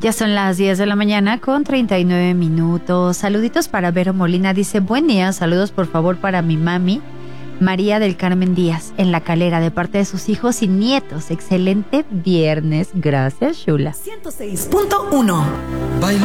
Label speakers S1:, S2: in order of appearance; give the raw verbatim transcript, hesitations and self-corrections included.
S1: Ya son las diez de la mañana con treinta y nueve minutos. Saluditos para Vero Molina. Dice, buen día, saludos por favor para mi mami, María del Carmen Díaz, en La Calera, de parte de sus hijos y nietos. Excelente viernes. Gracias, Shula.
S2: ciento seis punto uno. Baila.